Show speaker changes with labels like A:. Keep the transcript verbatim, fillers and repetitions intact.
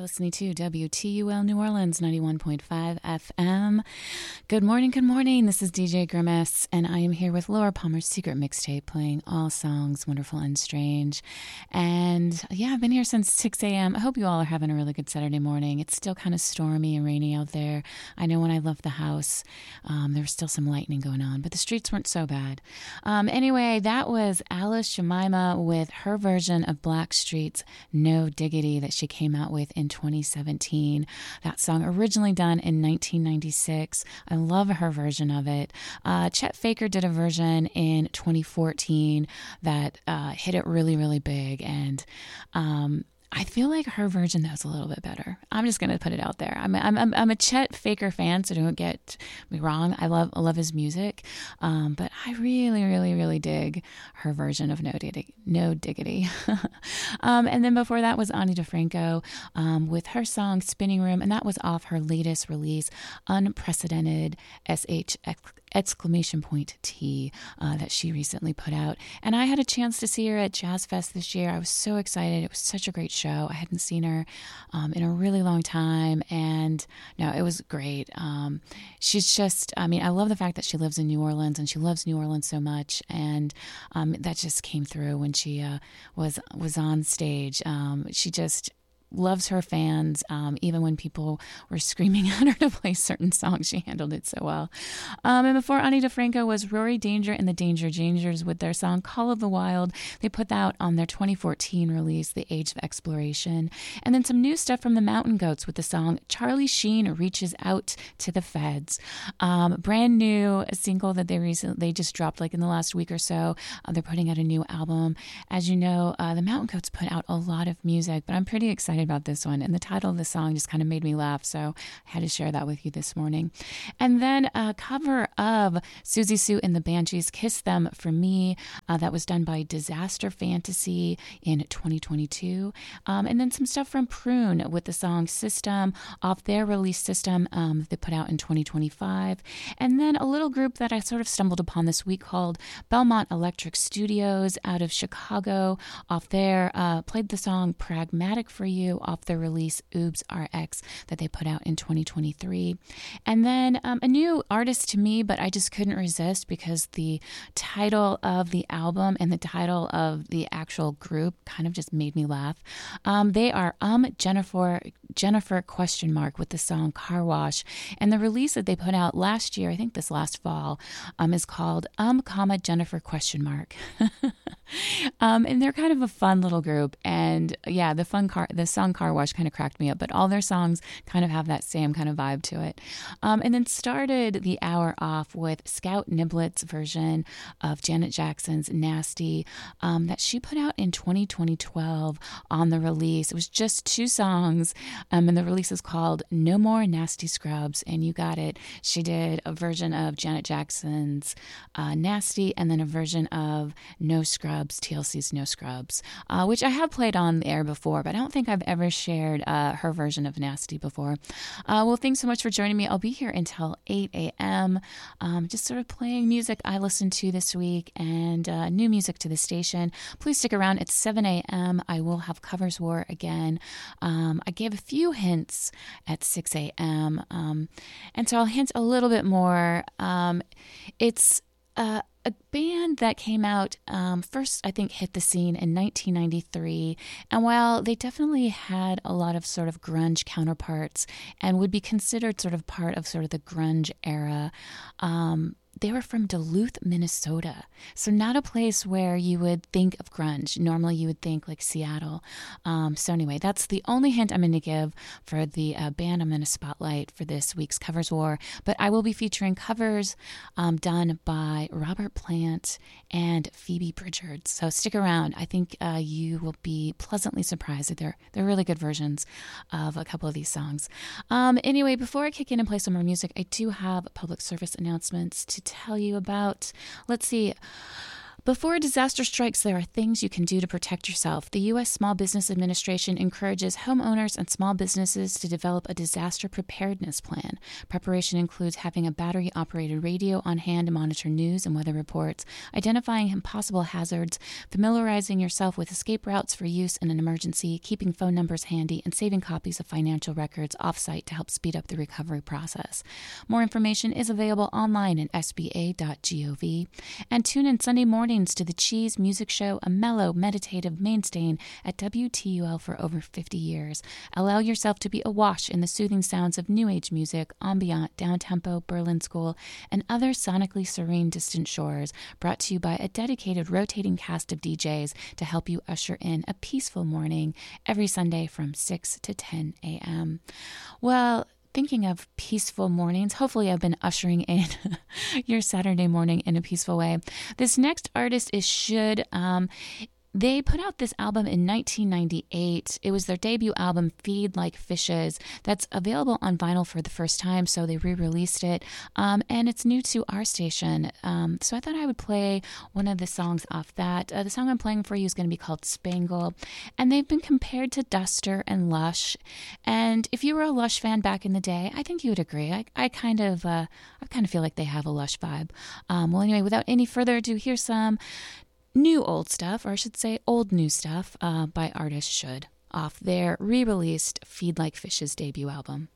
A: listening to W T U L New Orleans, ninety-one point five F M. Good morning, good morning. This is D J Grimace, and I am here with Laura Palmer's Secret Mixtape, playing all songs wonderful and strange. And yeah, I've been here since six a.m. I hope you all are having a really good Saturday morning. It's still kind of stormy and rainy out there. I know when I left the house, um, there was still some lightning going on, but the streets weren't so bad. Um, anyway, that was Alice Jemima with her version of Blackstreet's No Diggity that she came out with in twenty seventeen. That song originally done in nineteen ninety-six. I love her version of it. Uh, Chet Faker did a version in twenty fourteen that uh, hit it really, really big. And um, I feel like her version, though, is a little bit better. I'm just going to put it out there. I'm, I'm, I'm a Chet Faker fan, so don't get me wrong. I love I love his music, um, but I really, really, really dig her version of No Diggity. No Diggity. um, and then before that was Ani DeFranco um, with her song Spinning Room, and that was off her latest release, Unprecedented S H exclamation point T uh, that she recently put out. And I had a chance to see her at Jazz Fest this year. I was so excited. It was such a great show. I hadn't seen her um, in a really long time, and no, it was great. Um, she's just, I mean, I love the fact that she lives in New Orleans, and she loves New Orleans so much, and um, that just came through when she uh, was was on stage. Um, she just loves her fans, um, even when people were screaming at her to play certain songs. She handled it so well. Um, and before Ani DeFranco was Rory Danger and the Danger Jangers with their song Call of the Wild. They put that out on their twenty fourteen release, The Age of Exploration. And then some new stuff from the Mountain Goats with the song Charlie Sheen Reaches Out to the Feds. Um, brand new single that they recently, they just dropped like in the last week or so. Uh, they're putting out a new album. As you know, uh, the Mountain Goats put out a lot of music, but I'm pretty excited about this one, and the title of the song just kind of made me laugh, so I had to share that with you this morning. And then a cover of Susie Sue and the Banshees, Kiss Them for Me, uh, that was done by Disaster Fantasy in twenty twenty-two. Um, and then some stuff from Prune with the song System off their release System um, that they put out in twenty twenty-five. And then a little group that I sort of stumbled upon this week called Belmont Electric Studios out of Chicago. Off there, uh, played the song Pragmatic for You off their release Oobs R X that they put out in twenty twenty-three. And then um, a new artist to me, but I just couldn't resist because the title of the album and the title of the actual group kind of just made me laugh. Um, they are Um Jennifer Jennifer question mark with the song Car Wash, and the release that they put out last year, I think this last fall, um, is called Um comma Jennifer question mark. um, and they're kind of a fun little group, and yeah, the fun car the song Car Wash kind of cracked me up, but all their songs kind of have that same kind of vibe to it. Um, and then started the hour off with Scout Niblet's version of Janet Jackson's Nasty um, that she put out in twenty twelve on the release. It was just two songs, um, and the release is called No More Nasty Scrubs, and you got it. She did a version of Janet Jackson's uh, Nasty, and then a version of No Scrubs, T L C's No Scrubs, uh, which I have played on the air before, but I don't think I've ever shared uh, her version of Nasty before. Uh, well, thanks so much for joining me. I'll be here until eight a.m. Um, just sort of playing music I listened to this week and uh, new music to the station. Please stick around at seven a.m. I will have Covers War again. Um, I gave a few hints at six a.m. Um, and so I'll hint a little bit more. Um, it's uh, a band that came out um, first, I think, hit the scene in nineteen ninety-three. And while they definitely had a lot of sort of grunge counterparts and would be considered sort of part of sort of the grunge era, um, they were from Duluth, Minnesota. So not a place where you would think of grunge. Normally you would think like Seattle. Um, so anyway, that's the only hint I'm going to give for the uh, band I'm going to spotlight for this week's Covers War. But I will be featuring covers um, done by Robert Plant and Phoebe Bridgers. So stick around. I think uh, you will be pleasantly surprised that they're, they're really good versions of a couple of these songs. Um, anyway, before I kick in and play some more music, I do have public service announcements to tell you about. Let's see. Before a disaster strikes, there are things you can do to protect yourself. The U S Small Business Administration encourages homeowners and small businesses to develop a disaster preparedness plan. Preparation includes having a battery-operated radio on hand to monitor news and weather reports, identifying possible hazards, familiarizing yourself with escape routes for use in an emergency, keeping phone numbers handy, and saving copies of financial records off-site to help speed up the recovery process. More information is available online at s b a dot gov. And tune in Sunday morning to the Cheese Music Show, a mellow, meditative mainstay at W T U L for over fifty years. Allow yourself to be awash in the soothing sounds of New Age music, ambient, down-tempo, Berlin School, and other sonically serene distant shores, brought to you by a dedicated rotating cast of D Js to help you usher in a peaceful morning every Sunday from six to ten a.m. Well, thinking of peaceful mornings, hopefully I've been ushering in your Saturday morning in a peaceful way. This next artist is Should. Um, They put out this album in nineteen ninety-eight. It was their debut album, Feed Like Fishes. That's available on vinyl for the first time, so they re-released it. Um, and it's new to our station. Um, so I thought I would play one of the songs off that. Uh, the song I'm playing for you is going to be called Spangle. And they've been compared to Duster and Lush. And if you were a Lush fan back in the day, I think you would agree. I, I kind of uh, I kind of feel like they have a Lush vibe. Um, well, anyway, without any further ado, here's some new old stuff, or I should say old new stuff, uh, by artist Should, off their re-released Feed Like Fishes debut album.